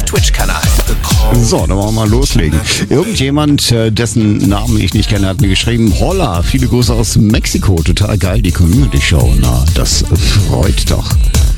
Twitch-Kanal. So, dann wollen wir mal loslegen. Irgendjemand, dessen Namen ich nicht kenne, hat mir geschrieben, Holla, viele Grüße aus Mexiko, total geil, die Community-Show. Na, das freut doch.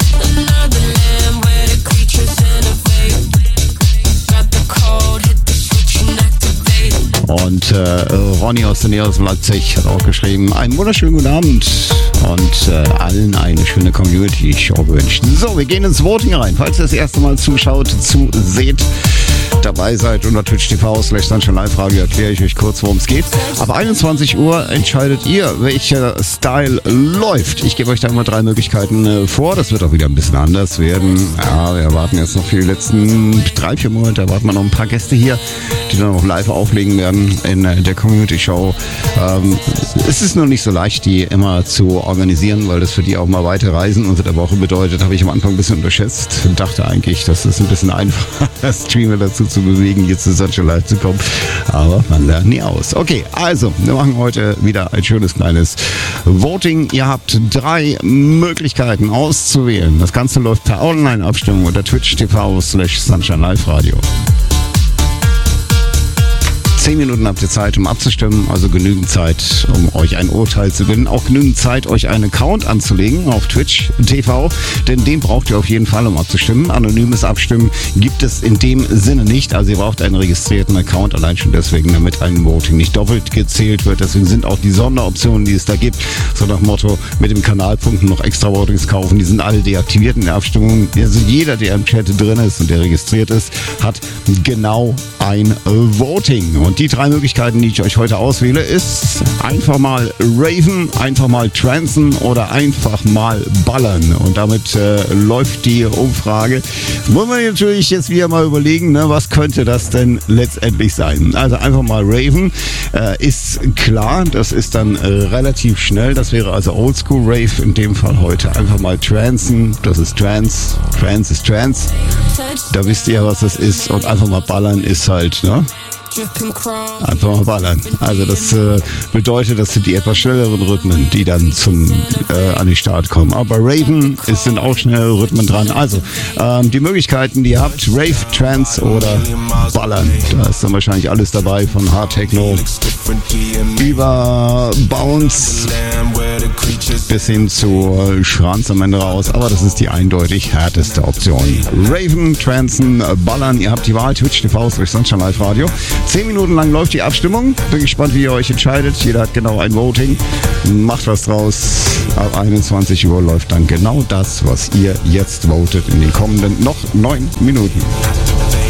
Und Ronny aus der Nähe aus Leipzig hat auch geschrieben, einen wunderschönen guten Abend und allen eine schöne Community-Show wünschen. So, wir gehen ins Voting rein. Falls ihr das erste Mal zuschaut, seht, dabei seid unter Twitch TV/Sunshine Live Radio, erkläre ich euch kurz, worum es geht. Ab 21 Uhr entscheidet ihr, welcher Style läuft. Ich gebe euch da immer 3 Möglichkeiten vor. Das wird auch wieder ein bisschen anders werden. Ja, wir erwarten jetzt noch für die letzten 3-4 Monate, erwarten wir noch ein paar Gäste hier, die dann auch live auflegen werden in der Community Show. Es ist nur nicht so leicht, die immer zu organisieren, weil das für die auch mal weite Reisen unter der Woche bedeutet, habe ich am Anfang ein bisschen unterschätzt und dachte eigentlich, dass es ein bisschen einfacher Streamer dazu zu bewegen, jetzt zu Sunshine Live zu kommen. Aber man lernt nie aus. Okay, also, wir machen heute wieder ein schönes kleines Voting. Ihr habt 3 Möglichkeiten auszuwählen. Das Ganze läuft per Online-Abstimmung unter Twitch TV/Sunshine Live Radio. 10 Minuten habt ihr Zeit, um abzustimmen, also genügend Zeit, um euch ein Urteil zu gewinnen. Auch genügend Zeit, euch einen Account anzulegen auf Twitch TV, denn den braucht ihr auf jeden Fall, um abzustimmen. Anonymes Abstimmen gibt es in dem Sinne nicht, also ihr braucht einen registrierten Account, allein schon deswegen, damit ein Voting nicht doppelt gezählt wird. Deswegen sind auch die Sonderoptionen, die es da gibt, so nach Motto, mit dem Kanalpunkten noch extra Votings kaufen, die sind alle deaktiviert in der Abstimmung. Also jeder, der im Chat drin ist und der registriert ist, hat genau ein Voting. Und die 3 Möglichkeiten, die ich euch heute auswähle, ist einfach mal raven, einfach mal transen oder einfach mal ballern. Und damit läuft die Umfrage. Wollen wir natürlich jetzt wieder mal überlegen, ne, was könnte das denn letztendlich sein? Also einfach mal raven ist klar, das ist dann relativ schnell. Das wäre also Oldschool Rave in dem Fall heute. Einfach mal transen, das ist Trance, Trance ist Trance. Da wisst ihr, was das ist. Und einfach mal ballern ist halt, ne? Einfach mal ballern. Also das bedeutet, das sind die etwas schnelleren Rhythmen, die dann an den Start kommen. Aber Raven, es sind auch schnelle Rhythmen dran. Also die Möglichkeiten, die ihr habt, Rave, Trance oder Ballern. Da ist dann wahrscheinlich alles dabei, von Hard Techno über Bounce bis hin zu Schranz am Ende raus. Aber das ist die eindeutig härteste Option. Raven, Transen, Ballern. Ihr habt die Wahl, Twitch TV/Sunshine Live Radio. 10 Minuten lang läuft die Abstimmung. Bin gespannt, wie ihr euch entscheidet. Jeder hat genau ein Voting. Macht was draus. Ab 21 Uhr läuft dann genau das, was ihr jetzt votet in den kommenden noch 9 Minuten.